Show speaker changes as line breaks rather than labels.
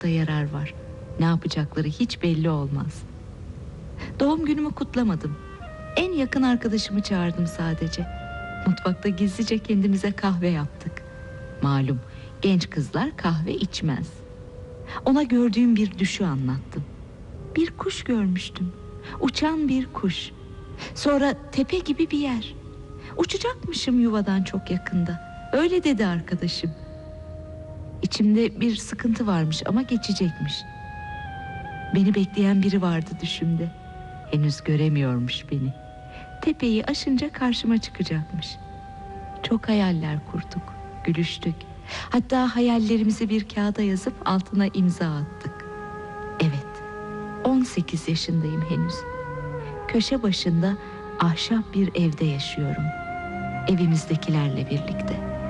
da yarar var. Ne yapacakları hiç belli olmaz. Doğum günümü kutlamadım. En yakın arkadaşımı çağırdım sadece. Mutfakta gizlice kendimize kahve yaptık. Malum genç kızlar kahve içmez. Ona gördüğüm bir düşü anlattım. Bir kuş görmüştüm. Uçan bir kuş. Sonra tepe gibi bir yer. Uçacakmışım yuvadan çok yakında. Öyle dedi arkadaşım. İçimde bir sıkıntı varmış ama geçecekmiş. Beni bekleyen biri vardı düşümde. Henüz göremiyormuş beni. Tepeyi aşınca karşıma çıkacakmış. Çok hayaller kurduk, gülüştük. Hatta hayallerimizi bir kağıda yazıp altına imza attık. Evet, 18 yaşındayım henüz. Köşe başında ahşap bir evde yaşıyorum. Evimizdekilerle birlikte.